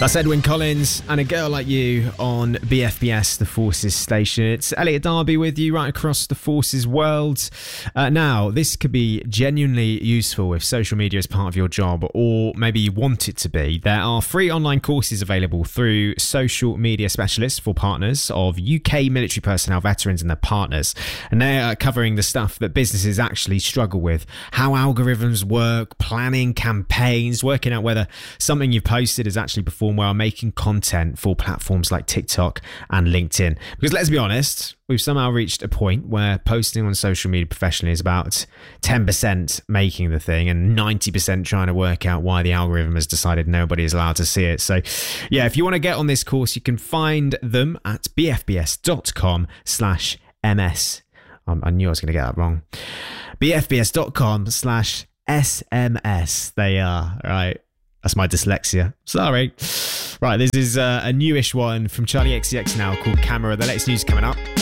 That's Edwyn Collins and A Girl Like You on BFBS, the Forces station. It's Elliot Darby with you right across the Forces world. Now, this could be genuinely useful if social media is part of your job, or maybe you want it to be. There are free online courses available through social media specialists for partners of UK military personnel, veterans and their partners. And they are covering the stuff that businesses actually struggle with. How algorithms work, planning campaigns, working out whether something you've posted is actually performing well, making content for platforms like TikTok and LinkedIn. Because let's be honest, we've somehow reached a point where posting on social media professionally is about 10% making the thing and 90% trying to work out why the algorithm has decided nobody is allowed to see it. So yeah, if you want to get on this course, you can find them at bfbs.com/ms. I knew I was going to get that wrong. bfbs.com/SMS. They are, right? That's my dyslexia. Sorry. Right, this is a newish one from Charlie XCX now called Camera. The latest news coming up.